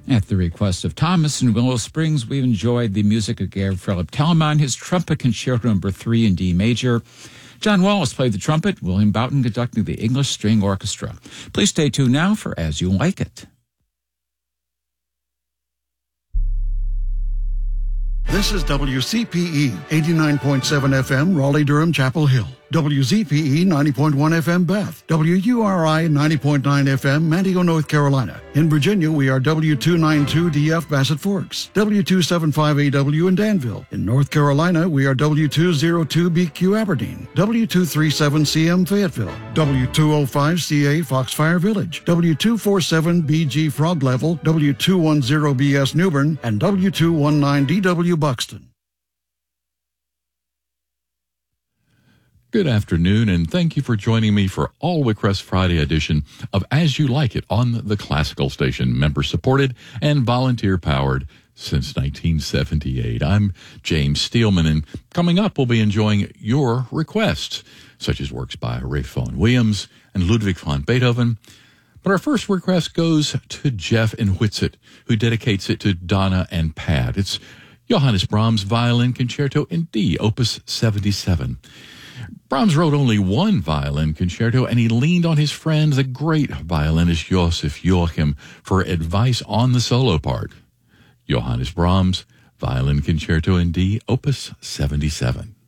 At the request of Thomas in Willow Springs, we've enjoyed the music of Georg Philipp Telemann, his Trumpet Concerto No. 3 in D major. John Wallace played the trumpet, William Boughton conducting the English String Orchestra. Please stay tuned now for As You Like It. This is WCPE 89.7 FM, Raleigh-Durham, Chapel Hill. WZPE 90.1 FM, Bath. WURI 90.9 FM, Manteo, North Carolina. In Virginia, we are W292DF, Bassett Forks. W275AW in Danville. In North Carolina, we are W202BQ, Aberdeen. W237CM, Fayetteville. W205CA, Foxfire Village. W247BG, Frog Level. W210BS, Newbern. And W219DW, Buxton. Good afternoon, and thank you for joining me for All Wickrest Friday edition of As You Like It on the Classical Station, member-supported and volunteer-powered since 1978. I'm James Steelman, and coming up, we'll be enjoying your requests, such as works by Ralph Vaughan Williams and Ludwig van Beethoven. But our first request goes to Jeff in Whitsett, who dedicates it to Donna and Pat. It's Johannes Brahms' Violin Concerto in D, Opus 77. Brahms wrote only one violin concerto, and he leaned on his friend, the great violinist Joseph Joachim, for advice on the solo part. Johannes Brahms, Violin Concerto in D, Opus 77.